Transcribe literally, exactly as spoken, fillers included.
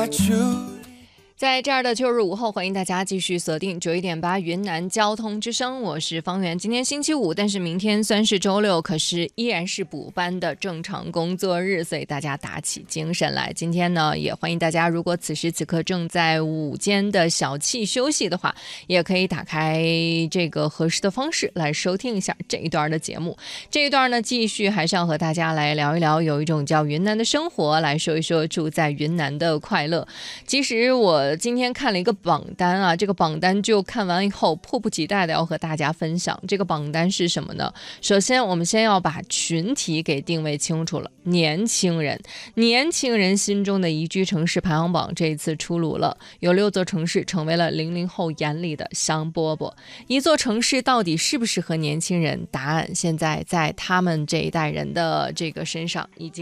在这儿的秋日午后，欢迎大家继续锁定九一点八云南交通之声，我是方圆。今天星期五，但是明天算是周六，可是依然是补班的正常工作日，所以大家打起精神来。今天呢，也欢迎大家，如果此时此刻正在午间的小憩休息的话，也可以打开这个合适的方式来收听一下这一段的节目。这一段呢，继续还是要和大家来聊一聊，有一种叫云南的生活，来说一说住在云南的快乐。其实我今天看了一个榜单啊，这个榜单就看完以后迫不及待的要和大家分享。这个榜单是什么呢？首先我们先要把群体给定位清楚了，年轻人年轻人心中的宜居城市排行榜这一次出炉了，有六座城市成为了零零后眼里的香饽饽。一座城市到底适不适合年轻人，答案现在在他们这一代人的这个身上已经